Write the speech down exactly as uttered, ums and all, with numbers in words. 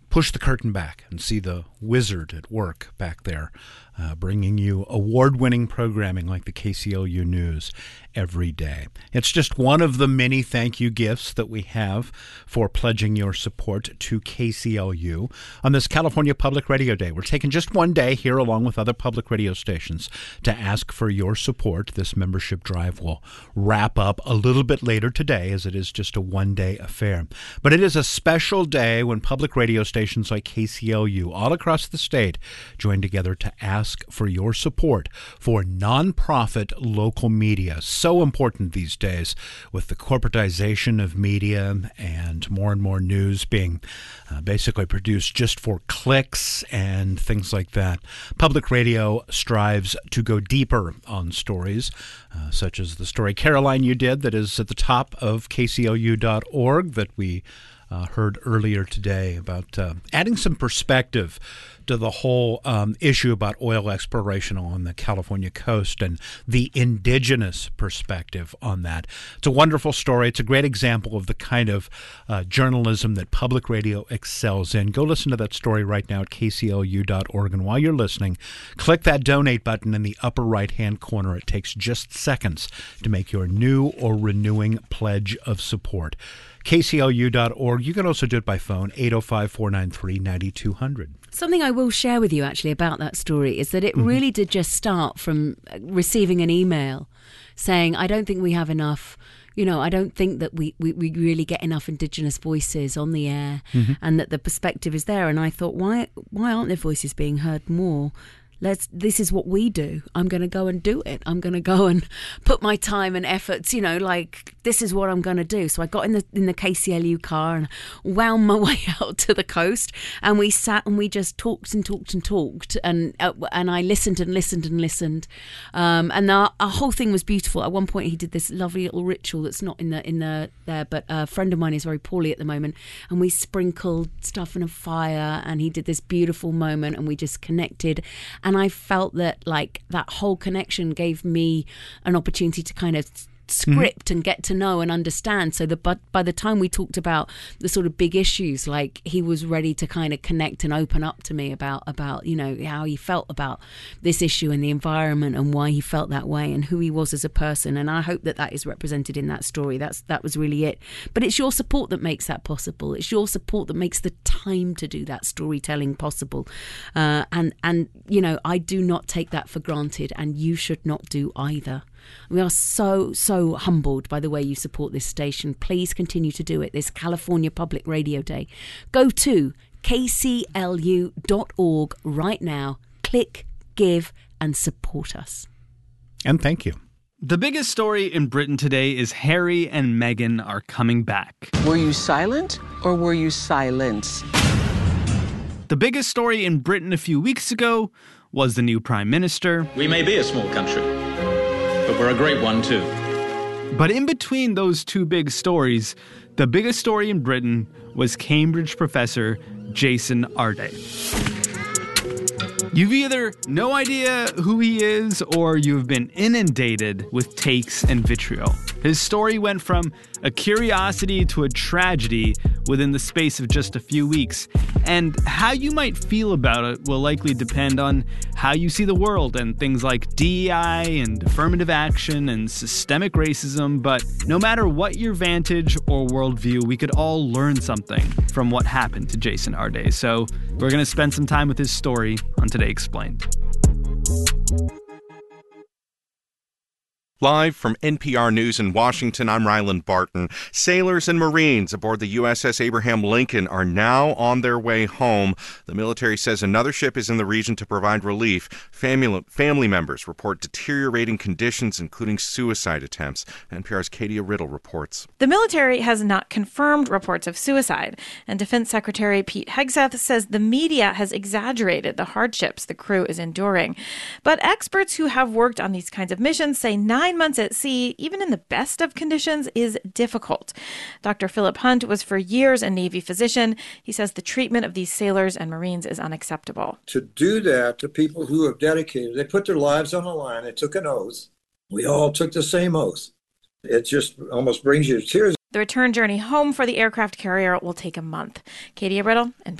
push the curtain back and see the wizard at work back there, uh, bringing you award-winning programming like the K C L U News every day. It's just one of the many thank you gifts that we have for pledging your support to K C L U on this California Public Radio Day. We're taking just one day here along with other public radio stations to ask for your support. This membership drive will wrap up a little bit later today, as it is just a one-day affair. But it is a special day when public radio stations like K C L U all across the state join together to ask for your support for nonprofit local media. So important these days with the corporatization of media and more and more news being uh, basically produced just for clicks and things like that. Public radio strives to go deeper on stories, uh, such as the story, Caroline, you did that is at the top of K C L U dot org that we Uh, heard earlier today about uh, adding some perspective to the whole um, issue about oil exploration on the California coast and the indigenous perspective on that. It's a wonderful story. It's a great example of the kind of uh, journalism that public radio excels in. Go listen to that story right now at K C L U dot org. And while you're listening, click that donate button in the upper right-hand corner. It takes just seconds to make your new or renewing pledge of support. K C L U dot org. You can also do it by phone, eight oh five, four nine three, nine two hundred. Something I will share with you actually about that story is that it mm-hmm. really did just start from receiving an email saying, I don't think we have enough, you know, I don't think that we, we, we really get enough Indigenous voices on the air mm-hmm. and that the perspective is there. And I thought, why why aren't their voices being heard more? Let's. This is what we do. I'm going to go and do it. I'm going to go and put my time and efforts, you know, like this is what I'm going to do. So I got in the in the K C L U car and wound my way out to the coast, and we sat and we just talked and talked and talked, and uh, and I listened and listened and listened, um, and our, our whole thing was beautiful. At one point, he did this lovely little ritual that's not in the in the there, but a friend of mine is very poorly at the moment, and we sprinkled stuff in a fire, and he did this beautiful moment, and we just connected. And I felt that like that whole connection gave me an opportunity to kind of script mm-hmm. and get to know and understand. So the but by the time we talked about the sort of big issues, like he was ready to kind of connect and open up to me about about you know how he felt about this issue and the environment and why he felt that way and who he was as a person. And I hope that that is represented in that story. That's that was really it. But it's your support that makes that possible. It's your support that makes the time to do that storytelling possible. Uh, and and you know I do not take that for granted, and you should not do either. We are so, so humbled by the way you support this station. Please continue to do it this California Public Radio Day. Go to K C L U dot org right now. Click, give, and support us. And thank you. The biggest story in Britain today is Harry and Meghan are coming back. Were you silent or were you silenced? The biggest story in Britain a few weeks ago was the new Prime Minister. We may be a small country, but we're a great one too. But in between those two big stories, the biggest story in Britain was Cambridge professor Jason Arde. You've either no idea who he is or you've been inundated with takes and vitriol. His story went from a curiosity to a tragedy within the space of just a few weeks. And how you might feel about it will likely depend on how you see the world and things like D E I and affirmative action and systemic racism. But no matter what your vantage or worldview, we could all learn something from what happened to Jason Arde. So we're going to spend some time with his story on Today Explained. Live from N P R News in Washington, I'm Ryland Barton. Sailors and Marines aboard the U S S Abraham Lincoln are now on their way home. The military says another ship is in the region to provide relief. Family, family members report deteriorating conditions, including suicide attempts. N P R's Katie Riddle reports. The military has not confirmed reports of suicide, and Defense Secretary Pete Hegseth says the media has exaggerated the hardships the crew is enduring. But experts who have worked on these kinds of missions say nine months at sea, even in the best of conditions, is difficult. Doctor Philip Hunt was for years a Navy physician. He says the treatment of these sailors and Marines is unacceptable. To do that to people who have dedicated, they put their lives on the line, they took an oath. We all took the same oath. It just almost brings you to tears. The return journey home for the aircraft carrier will take a month. Katie Riddle, and